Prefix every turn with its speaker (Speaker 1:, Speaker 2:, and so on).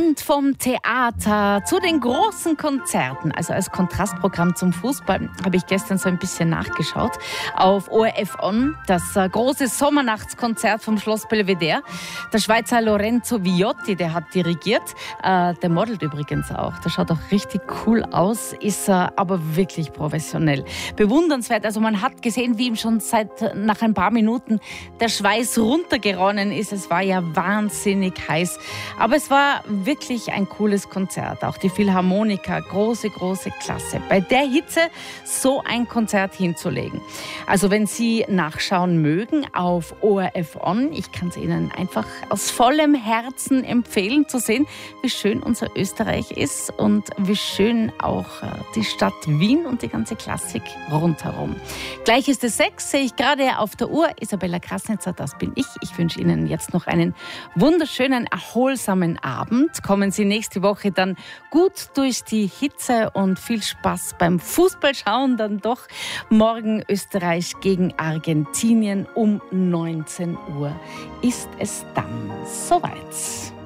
Speaker 1: Und vom Theater zu den großen Konzerten, also als Kontrastprogramm zum Fußball, habe ich gestern so ein bisschen nachgeschaut. Auf ORF On, das große Sommernachtskonzert vom Schloss Belvedere. Der Schweizer Lorenzo Viotti, der hat dirigiert. Der modelt übrigens auch. Der schaut auch richtig cool aus, ist aber wirklich professionell. Bewundernswert. Also man hat gesehen, wie ihm schon nach ein paar Minuten der Schweiß runtergeronnen ist. Es war ja wahnsinnig heiß. Aber es war wirklich ein cooles Konzert. Auch die Philharmoniker, große Klasse. Bei der Hitze so ein Konzert hinzulegen. Also wenn Sie nachschauen mögen auf ORF On, ich kann es Ihnen einfach aus vollem Herzen empfehlen zu sehen, wie schön unser Österreich ist und wie schön auch die Stadt Wien und die ganze Klassik rundherum. Gleich ist es 6, sehe ich gerade auf der Uhr. Isabella Krasnitzer, das bin ich. Ich wünsche Ihnen jetzt noch einen wunderschönen, erholsamen Abend. Kommen Sie nächste Woche dann gut durch die Hitze und viel Spaß beim Fußballschauen. Dann doch morgen Österreich gegen Argentinien um 19 Uhr ist es dann soweit.